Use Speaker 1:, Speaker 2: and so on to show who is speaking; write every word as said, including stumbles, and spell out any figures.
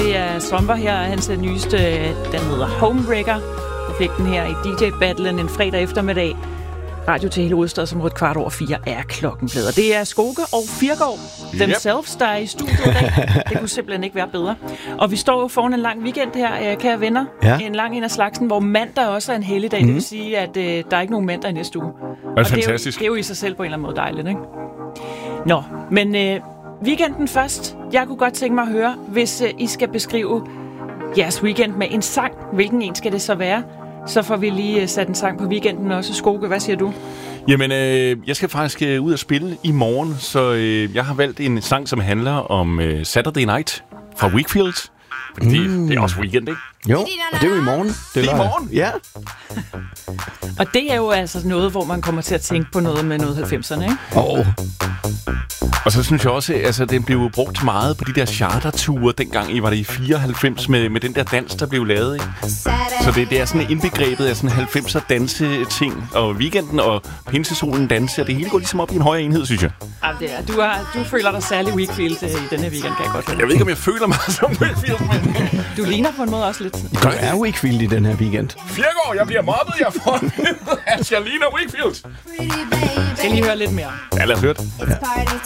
Speaker 1: Det er Slumber her, hans nyeste, den hedder Homewrecker. Jeg fik den her i D J-battlen en fredag eftermiddag. Radio til hele hovedstad, som rødt kvart over fire er klokken blevet. Det er Skoke og Firgård themselves, der er i studiet i dag. Det kunne simpelthen ikke være bedre. Og vi står jo foran en lang weekend her, kære venner. Ja. En lang en af slagsen, hvor mandag også er en helligdag. Mm. Det vil sige, at øh, der er ikke nogen mandag i næste uge.
Speaker 2: Det er
Speaker 1: og
Speaker 2: fantastisk.
Speaker 1: Det er, jo, det er jo i sig selv på en eller anden måde dejligt, ikke? Nå, men øh, weekenden først. Jeg kunne godt tænke mig at høre, hvis øh, I skal beskrive jeres weekend med en sang. Hvilken en skal det så være? Så får vi lige sat en sang på weekenden også. Skoke, hvad siger du?
Speaker 2: Jamen, øh, jeg skal faktisk øh, ud og spille i morgen, så øh, jeg har valgt en sang, som handler om øh, Saturday Night fra Wakefield. Fordi mm. det, det er også weekend, ikke?
Speaker 3: Jo, og det er jo i morgen.
Speaker 2: Det er i morgen?
Speaker 3: Ja.
Speaker 1: Og det er jo altså noget, hvor man kommer til at tænke på noget med noget halvfemserne, ikke?
Speaker 3: Åh. Oh.
Speaker 2: Og så synes jeg også, at altså, den blev brugt meget på de der charterture, dengang I var det i fireoghalvfems, med, med den der dans, der blev lavet, ikke? Så det, det er sådan indbegrebet af sådan halvfemser danse-ting, og weekenden og pinsesolen danse, og det hele går ligesom op i en højere enhed, synes jeg.
Speaker 1: Ja, det er. Du, har, du føler dig særlig Wakefield øh, i denne weekend, kan jeg godt lide.
Speaker 2: Jeg ved ikke, om jeg føler mig som Wakefield, men...
Speaker 1: Du ligner på en måde også lidt.
Speaker 3: Du er Wakefield i den her weekend.
Speaker 2: Firgård, jeg bliver mobbet, jeg får at jeg ligner Wakefield.
Speaker 1: Jeg skal lige høre lidt mere.
Speaker 2: Ja, lad os høre det.
Speaker 4: It's party